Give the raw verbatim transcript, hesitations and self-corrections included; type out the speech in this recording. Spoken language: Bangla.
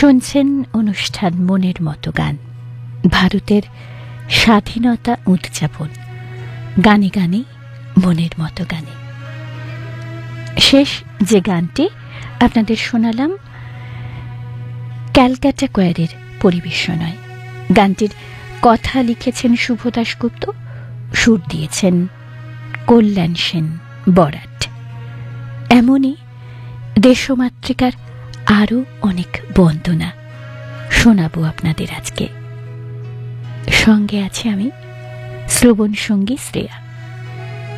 শুনছেন অনুষ্ঠান মনের মতো গান, ভারতের স্বাধীনতা উদযাপন, গানে গানে মনের মতো গানে। শেষ যে গানটি আপনাদের শোনালাম ক্যালকাটা কোয়ারের পরিবেশনায়। গানটির কথা লিখেছেন শুভ দাশগুপ্ত, সুর দিয়েছেন কল্যাণ সেন বরাট। এমনই দেশমাতৃকার আরো অনেক বন্দনা শোনাবো আপনাদের আজকে। সঙ্গে আছে আমি শ্রবণ সঙ্গী শ্রেয়া।